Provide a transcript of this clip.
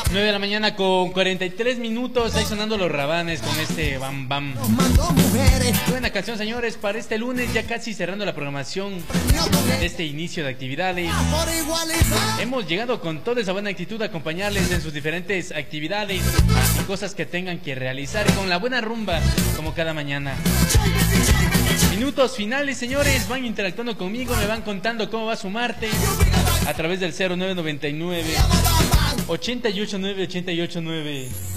9 de la mañana con 43 minutos. Ahí sonando los Rabanes con este Bam Bam. Buena canción, señores, para este lunes, ya casi cerrando la programación de este inicio de actividades. Hemos llegado con toda esa buena actitud a acompañarles en sus diferentes actividades y cosas que tengan que realizar con la buena rumba, como cada mañana. Minutos finales, señores, van interactuando conmigo, me van contando cómo va su martes a través del 0999 889 889.